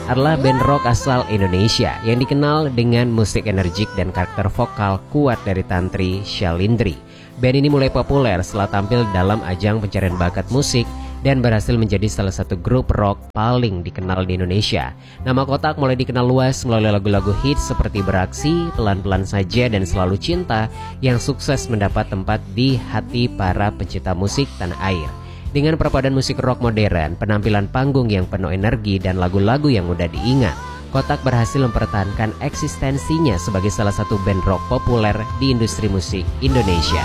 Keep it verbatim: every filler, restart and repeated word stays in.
adalah band rock asal Indonesia yang dikenal dengan musik energik dan karakter vokal kuat dari Tantri Shalindri. Band ini mulai populer setelah tampil dalam ajang pencarian bakat musik dan berhasil menjadi salah satu grup rock paling dikenal di Indonesia. Nama Kotak mulai dikenal luas melalui lagu-lagu hits seperti Beraksi, Pelan-Pelan Saja, dan Selalu Cinta yang sukses mendapat tempat di hati para pecinta musik tanah air. Dengan perpaduan musik rock modern, penampilan panggung yang penuh energi, dan lagu-lagu yang mudah diingat, Kotak berhasil mempertahankan eksistensinya sebagai salah satu band rock populer di industri musik Indonesia.